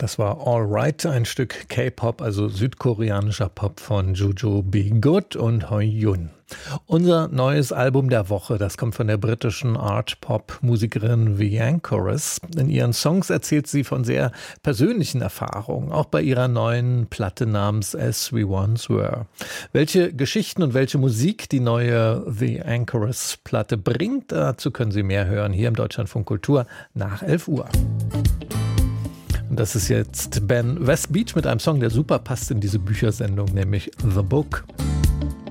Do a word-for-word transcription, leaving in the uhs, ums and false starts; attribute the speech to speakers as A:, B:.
A: Das war All Right, ein Stück K-Pop, also südkoreanischer Pop von Juju Be Good und Hoi Yun. Unser neues Album der Woche, das kommt von der britischen Art-Pop-Musikerin The Chorus. In ihren Songs erzählt sie von sehr persönlichen Erfahrungen, auch bei ihrer neuen Platte namens As We Once Were. Welche Geschichten und welche Musik die neue The Chorus-Platte bringt, dazu können Sie mehr hören hier im Deutschlandfunk Kultur nach elf Uhr. Und das ist jetzt Ben Westbeach mit einem Song, der super passt in diese Büchersendung, nämlich The Book.